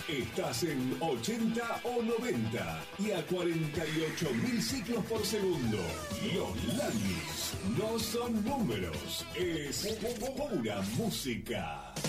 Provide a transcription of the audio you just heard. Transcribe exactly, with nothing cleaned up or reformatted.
Estás en ochenta o noventa y a cuarenta y ocho mil ciclos por segundo. Los Landis no son números, es pura música.